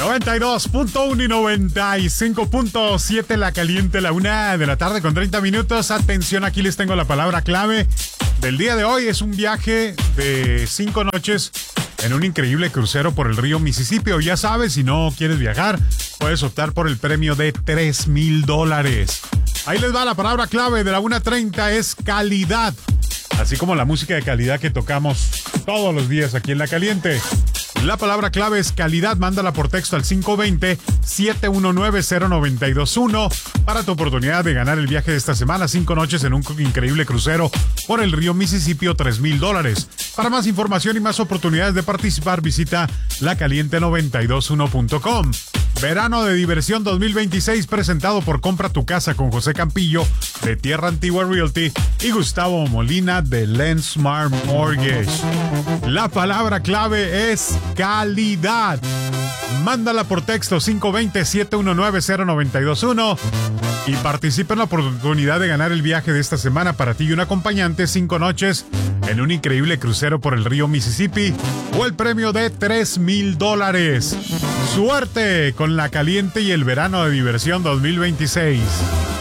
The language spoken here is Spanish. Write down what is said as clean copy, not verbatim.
92.1 y 95.7 La Caliente, la 1:30 p.m. Atención, aquí les tengo la palabra clave del día de hoy. Es un viaje de 5 noches en un increíble crucero por el río Mississippi. O ya sabes, si no quieres viajar, puedes optar por el premio de $3,000. Ahí les va la palabra clave de la 1:30, es calidad. Así como la música de calidad que tocamos todos los días aquí en La Caliente. La palabra clave es calidad. Mándala por texto al 520-719-0921 para tu oportunidad de ganar el viaje de esta semana. 5 noches en un increíble crucero por el río Mississippi o $3,000. Para más información y más oportunidades de participar, visita lacaliente921.com. Verano de diversión 2026 presentado por Compra tu Casa con José Campillo de Tierra Antigua Realty y Gustavo Molina de Lensmart Mortgage. La palabra clave es calidad. Mándala por texto 520-719-0921 y participa en la oportunidad de ganar el viaje de esta semana para ti y un acompañante, 5 noches en un increíble crucero por el río Mississippi o el premio de $3,000. Suerte con La Caliente y el verano de diversión 2026.